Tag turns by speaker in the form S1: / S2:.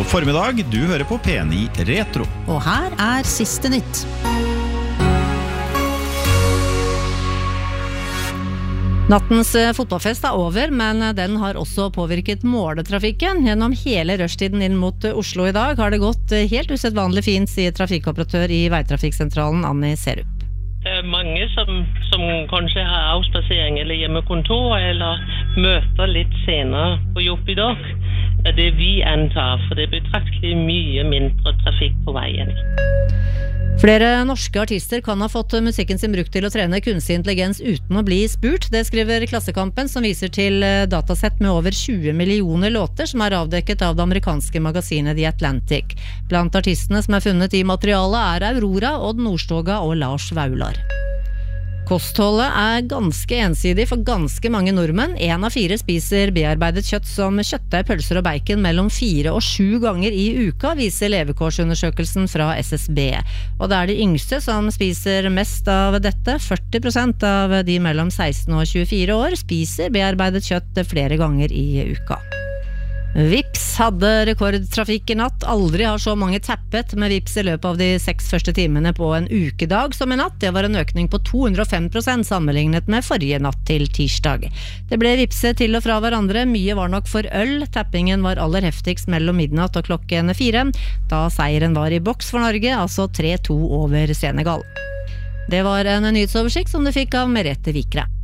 S1: formiddag, du hører på P9 Retro.
S2: Og her siste nytt. Nattens fotballfest over, men den har også påvirket måletrafikken. Gjennom hele rushtiden inn mot Oslo I dag har det gått helt usedvanlig fint, sier trafikkoperatør I Veitrafikksentralen Annie Serup.
S3: Det mange som kanskje har avspasering eller hjemmekontor, eller møter litt senere på jobb I dag. Det vi antar, for det betraktelig mye mindre trafikk på veien.
S2: Flere norske artister kan ha fått musikken sin brukt til å trene kunstig intelligens uten å bli spurt. Det skriver Klassekampen, som viser til datasett med over 20 millioner låter som avdekket av det amerikanske magasinet The Atlantic. Blant artistene som funnet I materialet Aurora, Odd Nordstoga og Lars Vaular. Kostholdet ganske ensidig for ganske mange nordmenn. 1 av 4 spiser bearbeidet kjøtt som kjøttdeig, pølser og bacon mellom 4 og 7 ganger I uka, viser levekårsundersøkelsen fra SSB. Og det de yngste som spiser mest av dette. 40% av de mellom 16 og 24 år spiser bearbeidet kjøtt flere ganger I uka. Vips hadde rekordtrafikk I natt. Aldri har så mange tappet med Vips I løpet av de 6 første timene på en ukedag som I natt. Det var en økning på 205% sammenlignet med forrige natt til tirsdag. Det ble vipset til og fra hverandre. Mye var nok for øl. Tappingen var aller heftigst mellom midnatt og klokken 4, da seieren var I boks for Norge, altså 3-2 over Senegal. Det var en nyhetsoversikt som du fikk av Merete Vikre.